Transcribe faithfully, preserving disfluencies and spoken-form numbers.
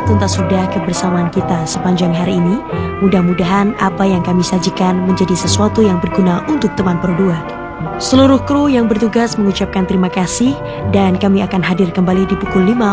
tuntas sudah kebersamaan kita sepanjang hari ini. Mudah-mudahan apa yang kami sajikan menjadi sesuatu yang berguna untuk teman Pro dua. Seluruh kru yang bertugas mengucapkan terima kasih dan kami akan hadir kembali di pukul lima